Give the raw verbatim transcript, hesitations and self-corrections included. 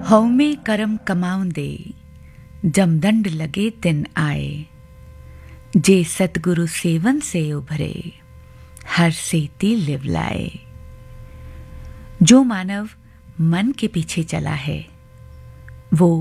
हउमे करम कमाउंदे जमदंड लगे तिन आए, जे सतगुरु सेवन से उभरे हर सेती लिवलाए। जो मानव मन के पीछे चला है वो